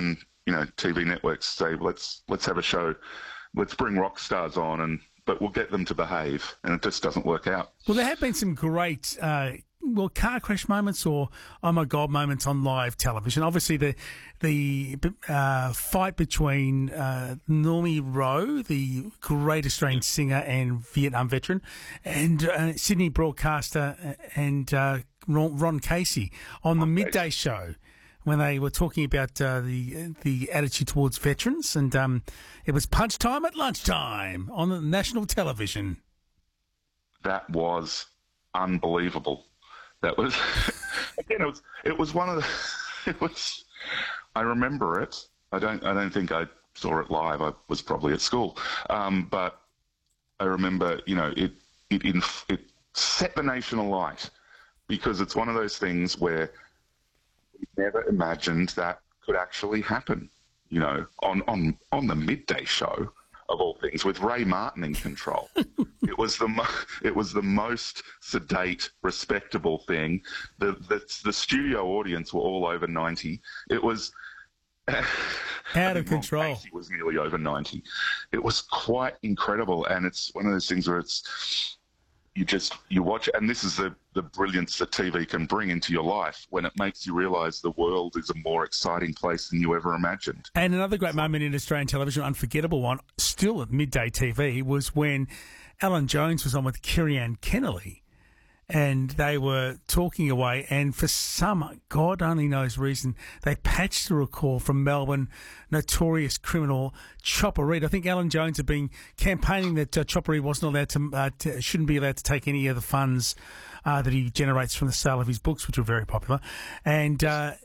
certain, TV networks say, let's have a show, let's bring rock stars on, but we'll get them to behave, and it just doesn't work out. Well, there have been some great, car crash moments or oh my god moments on live television. Obviously, the fight between Normie Rowe, the great Australian singer and Vietnam veteran, and Sydney broadcaster and Ron Casey on the midday show, when they were talking about the attitude towards veterans, and it was punch time at lunchtime on the national television. That was unbelievable. That was again. It was one of the. It was. I remember it. I don't think I saw it live. I was probably at school, but I remember. It set the nation alight, because it's one of those things where we never imagined that could actually happen. On the midday show, of all things, with Ray Martin in control. It was the most sedate, respectable thing. The studio audience were all over 90. It was out of control. He was nearly over 90. It was quite incredible, and it's one of those things where you watch it, and this is the brilliance that TV can bring into your life, when it makes you realise the world is a more exciting place than you ever imagined. And another great moment in Australian television, unforgettable one, still at midday TV, was when Alan Jones was on with Kerry-Anne Kennerley, and they were talking away, and for some God only knows reason, they patched through a call from Melbourne notorious criminal Chopper Read. I think Alan Jones had been campaigning that Chopper Read wasn't allowed to shouldn't be allowed to take any of the funds that he generates from the sale of his books, which were very popular, and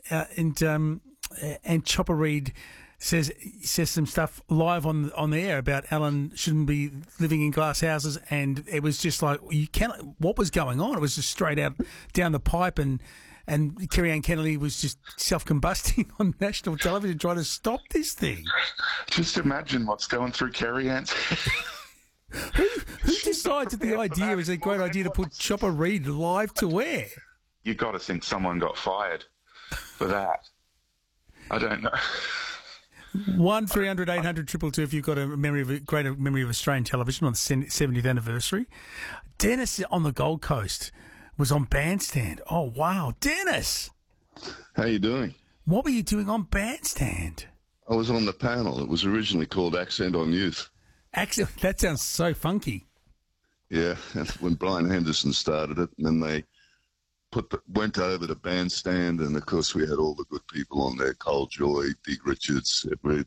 Chopper Read says some stuff live on the air about Alan shouldn't be living in glass houses, and it was just like what was going on? It was just straight out down the pipe, and Kerry-Anne Kennerley was just self-combusting on national television trying to stop this thing. Just imagine what's going through Kerry-Anne's head. Who decides that the idea is a great idea to put Chopper Read live to air? You got to think someone got fired for that. I don't know. 1300 800 222 if you've got a great memory of Australian television on the 70th anniversary. Dennis on the Gold Coast was on Bandstand. Oh wow, Dennis! How you doing? What were you doing on Bandstand? I was on the panel. It was originally called Accent on Youth. Accent? That sounds so funky. Yeah, when Brian Henderson started it, and then they went over to Bandstand, and of course we had all the good people on there, Cole Joy, Dig Richards,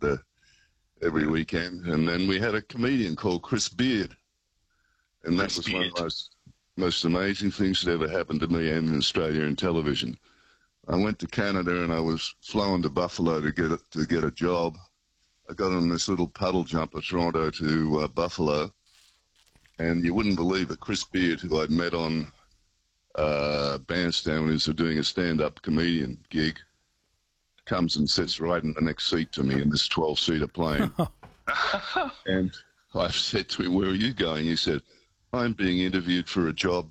every weekend, and then we had a comedian called Chris Beard, and that was one of the most amazing things that ever happened to me and in Australia in television. I went to Canada, and I was flown to Buffalo to get a job. I got on this little puddle jumper, Toronto to Buffalo, and you wouldn't believe it, Chris Beard, who I'd met on Bandstand when he was doing a stand-up comedian gig, comes and sits right in the next seat to me in this 12-seater plane. And I said to him, "Where are you going?" He said, "I'm being interviewed for a job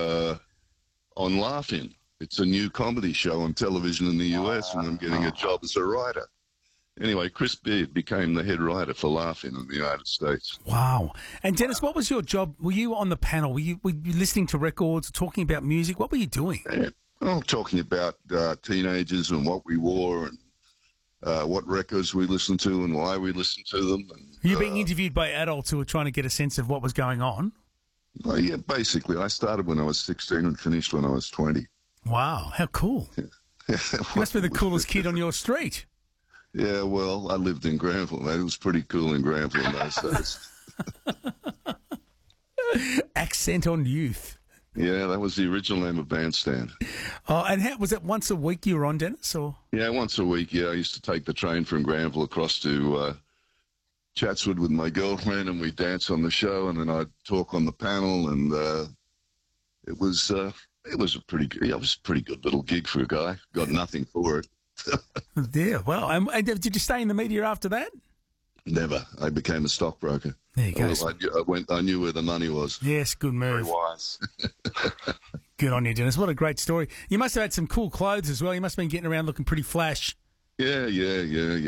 on Laugh-In. It's a new comedy show on television in the US, and I'm getting a job as a writer." Anyway, Chris Beard became the head writer for Laugh-In in the United States. Wow. And Dennis, what was your job? Were you on the panel? Were you listening to records, talking about music? What were you doing? Well, talking about teenagers and what we wore and what records we listened to and why we listened to them. And, were you being interviewed by adults who were trying to get a sense of what was going on? Well, yeah, basically. I started when I was 16 and finished when I was 20. Wow, how cool. You must be the coolest kid on your street. Yeah, well, I lived in Granville, mate. It was pretty cool in Granville in those days. Accent on Youth. Yeah, that was the original name of Bandstand. Oh, and was it once a week you were on, Dennis? Or? Yeah, once a week, yeah. I used to take the train from Granville across to Chatswood with my girlfriend, and we'd dance on the show, and then I'd talk on the panel, and it was a pretty good little gig for a guy. Got nothing for it. Yeah, well, and did you stay in the media after that? Never. I became a stockbroker. There you go. I knew where the money was. Yes, good move. Very wise. Good on you, Dennis. What a great story. You must have had some cool clothes as well. You must have been getting around looking pretty flash. Yeah.